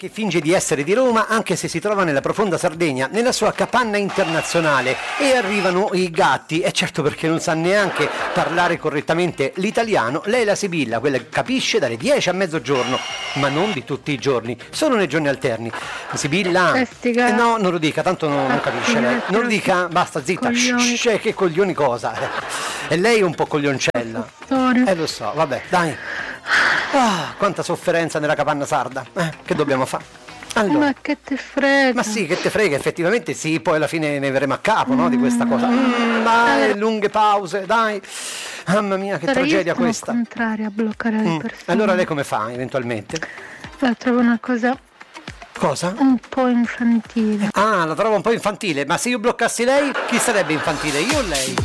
che finge di essere di Roma anche se si trova nella profonda Sardegna, nella sua capanna internazionale, e arrivano i gatti, e certo perché non sa neanche parlare correttamente l'italiano. Lei è la Sibilla, quella che capisce dalle 10 a mezzogiorno, ma non di tutti i giorni, solo nei giorni alterni. Sibilla, no, non lo dica, tanto non capisce lei, non lo dica, basta, zitta, che coglioni cosa, e lei è un po' coglioncella, lo so, vabbè, dai. Quanta sofferenza nella capanna sarda, che dobbiamo fare? Allora, ma che te frega? Ma sì, che te frega, effettivamente sì, poi alla fine ne verremo a capo, no, di questa cosa. Dai, lunghe pause, dai. Mamma mia, che tragedia questa. Io sono contraria a bloccare le persone. Allora lei come fa, eventualmente? La trovo una cosa... Cosa? Un po' infantile. La trovo un po' infantile, ma se io bloccassi lei, chi sarebbe infantile, io o lei?